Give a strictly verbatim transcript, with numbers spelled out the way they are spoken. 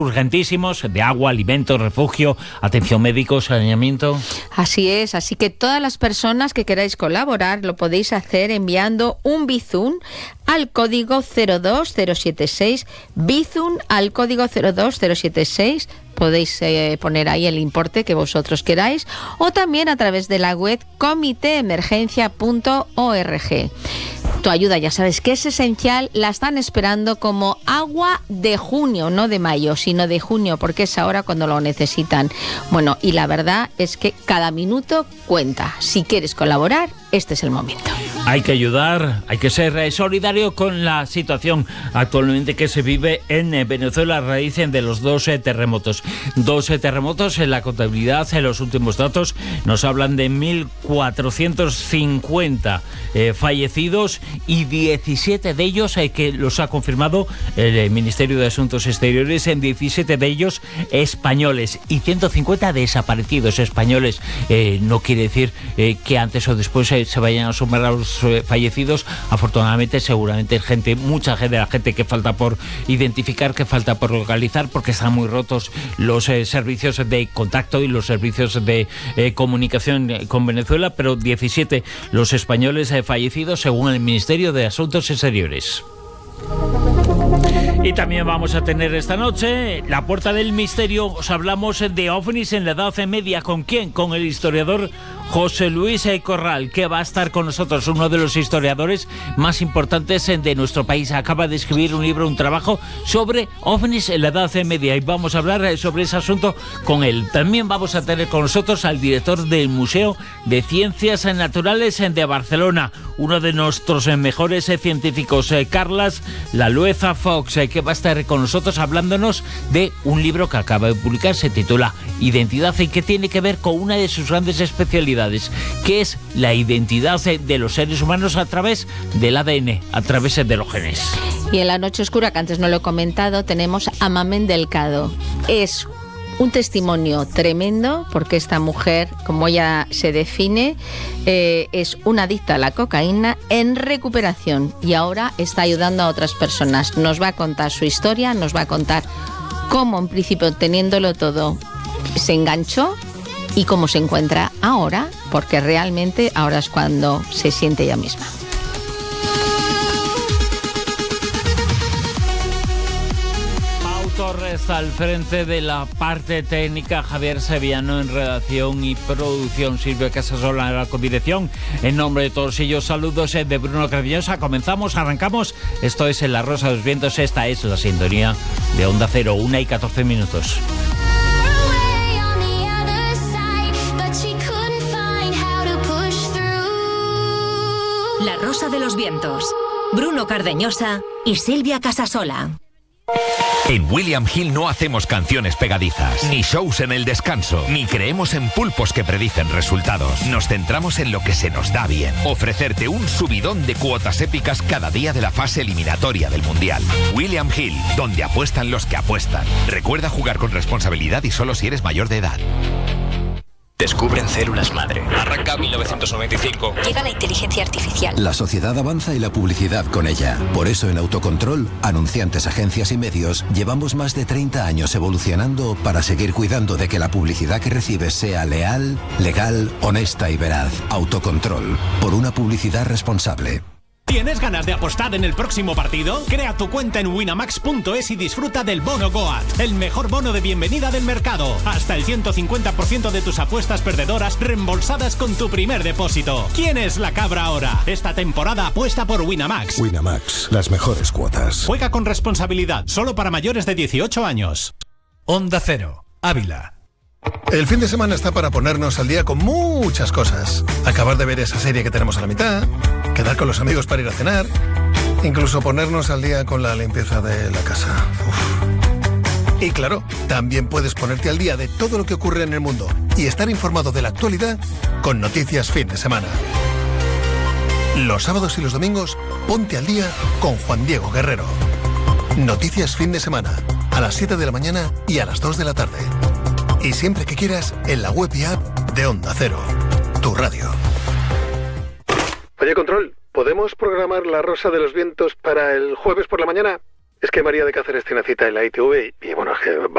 urgentísimos de agua, alimentos, refugio, atención médico, saneamiento. Así es, así que todas las personas que queráis colaborar lo podéis hacer enviando un Bizum al código cero dos cero siete seis, Bizum al código cero dos cero siete seis. Podéis eh, poner ahí el importe que vosotros queráis, o también a través de la web comité emergencia punto org. Tu ayuda, ya sabes que es esencial, la están esperando como agua de junio, no de mayo, sino de junio, porque es ahora cuando lo necesitan. Bueno, y la verdad es que cada minuto cuenta. Si quieres colaborar, este es el momento. Hay que ayudar, hay que ser solidario con la situación actualmente que se vive en Venezuela a raíz de los dos terremotos. Dos terremotos en la contabilidad, en los últimos datos nos hablan de mil cuatrocientos cincuenta eh, fallecidos y diecisiete de ellos eh, que los ha confirmado el Ministerio de Asuntos Exteriores, en diecisiete de ellos españoles y ciento cincuenta desaparecidos españoles. Eh, no quiere decir eh, que antes o después eh, se vayan a sumar a los eh, fallecidos. Afortunadamente, seguramente gente, mucha gente, la gente que falta por identificar, que falta por localizar, porque están muy rotos los eh, servicios de contacto y los servicios de eh, comunicación eh, con Venezuela, pero diecisiete los españoles eh, fallecidos según el Ministerio de Asuntos Exteriores. Y también vamos a tener esta noche La Puerta del Misterio. Os hablamos de ovnis en la Edad Media. ¿Con quién? Con el historiador José Luis Corral, que va a estar con nosotros, uno de los historiadores más importantes de nuestro país. Acaba de escribir un libro, un trabajo sobre ovnis en la Edad Media, y vamos a hablar sobre ese asunto con él. También vamos a tener con nosotros al director del Museo de Ciencias Naturales de Barcelona, uno de nuestros mejores científicos, Carles Lalueza Fox, que va a estar con nosotros hablándonos de un libro que acaba de publicar, se titula Identidad, y que tiene que ver con una de sus grandes especialidades, que es la identidad de los seres humanos a través del A D N, a través de los genes. Y en La Noche Oscura, que antes no lo he comentado, tenemos a Mamen Delgado. Es un testimonio tremendo, porque esta mujer, como ella se define, eh, es una adicta a la cocaína en recuperación, y ahora está ayudando a otras personas. Nos va a contar su historia, nos va a contar cómo, en principio, teniéndolo todo, se enganchó y cómo se encuentra ahora, porque realmente ahora es cuando se siente ella misma. Torres al frente de la parte técnica, Javier Sevillano en redacción y producción, Silvia Casasola en la codirección. En nombre de todos ellos, saludos de Bruno Cardeñosa. Comenzamos, arrancamos. Esto es en La Rosa de los Vientos. Esta es la sintonía de Onda Cero, una y catorce minutos. La Rosa de los Vientos, Bruno Cardeñosa y Silvia Casasola. En William Hill no hacemos canciones pegadizas, ni shows en el descanso, ni creemos en pulpos que predicen resultados. Nos centramos en lo que se nos da bien. Ofrecerte un subidón de cuotas épicas cada día de la fase eliminatoria del Mundial. William Hill, donde apuestan los que apuestan. Recuerda jugar con responsabilidad y solo si eres mayor de edad. Descubren células madre. Arranca mil novecientos noventa y cinco. Llega la inteligencia artificial. La sociedad avanza y la publicidad con ella. Por eso en Autocontrol, anunciantes, agencias y medios, llevamos más de treinta años evolucionando para seguir cuidando de que la publicidad que recibes sea leal, legal, honesta y veraz. Autocontrol, por una publicidad responsable. ¿Tienes ganas de apostar en el próximo partido? Crea tu cuenta en winamax punto es y disfruta del bono Goat, el mejor bono de bienvenida del mercado. Hasta el ciento cincuenta por ciento de tus apuestas perdedoras reembolsadas con tu primer depósito. ¿Quién es la cabra ahora? Esta temporada apuesta por Winamax. Winamax, las mejores cuotas. Juega con responsabilidad, solo para mayores de dieciocho años. Onda Cero, Ávila. El fin de semana está para ponernos al día con muchas cosas. Acabar de ver esa serie que tenemos a la mitad, quedar con los amigos para ir a cenar, incluso ponernos al día con la limpieza de la casa. Uf. Y claro, también puedes ponerte al día de todo lo que ocurre en el mundo y estar informado de la actualidad con Noticias Fin de Semana. Los sábados y los domingos, ponte al día con Juan Diego Guerrero. Noticias Fin de Semana, a las siete de la mañana y a las dos de la tarde. Y siempre que quieras, en la web y app de Onda Cero, tu radio. Oye, Control, ¿podemos programar La Rosa de los Vientos para el jueves por la mañana? Es que María de Cáceres tiene cita en la I T V y, y bueno, es que